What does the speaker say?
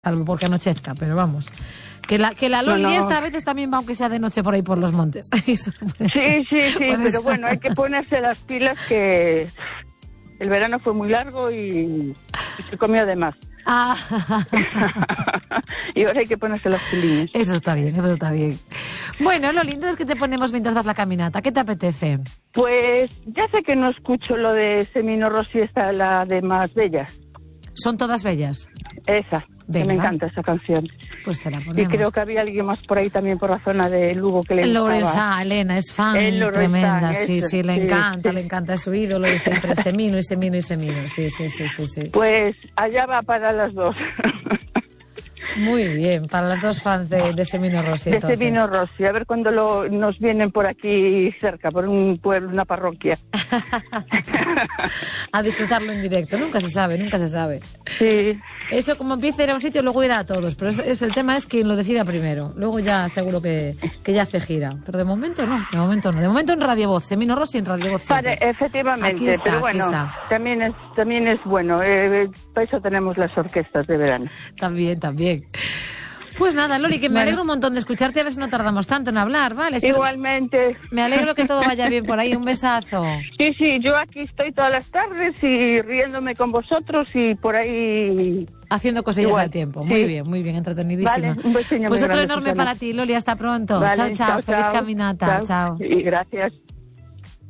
salvo porque anochezca, pero vamos. Que la Loli esta a veces también va, aunque sea de noche, por ahí por los montes. Eso no puede ser. Sí, pero bueno, hay que ponerse las pilas, que el verano fue muy largo y se comió de más. Ah. Y ahora hay que ponerse las pilines. Eso está bien, eso está bien. Bueno, Loli, entonces, ¿qué te ponemos mientras das la caminata? ¿Qué te apetece? Pues ya sé que no escucho lo de Semino Rossi, esta, la de Más Bellas. Son todas bellas. Esa, que me encanta esa canción. Pues te la ponemos. Y creo que había alguien más por ahí también, por la zona de Lugo, que le gustaba. Lorenza, Elena, es fan tremenda. Sí, le encanta, es su ídolo, y siempre Semino. Sí. Pues allá va para las dos. Muy bien, para las dos fans de Semino Rossi. De Semino Rossi, a ver cuándo nos vienen por aquí cerca, por un pueblo, una parroquia. A disfrutarlo en directo, nunca se sabe. Sí. Eso, como empieza a ir a un sitio, luego irá a todos, pero el tema es quien lo decida primero. Luego ya seguro que ya hace gira, pero de momento no. De momento en Radio Voz, Semino Rossi en Radio Voz siempre. Efectivamente, pero bueno, también es bueno, para eso tenemos las orquestas de verano. También. Pues nada, Loli, que me alegro un montón de escucharte, a ver si no tardamos tanto en hablar, ¿vale? Igualmente. Me alegro que todo vaya bien por ahí, un besazo. Sí, yo aquí estoy todas las tardes y riéndome con vosotros y por ahí... Haciendo cosillas al tiempo. Muy bien, entretenidísima. Vale, un besillo pues muy otro grande, enorme Susana. para ti, Loli, hasta pronto. Vale, chao, feliz caminata. Chao. Y gracias.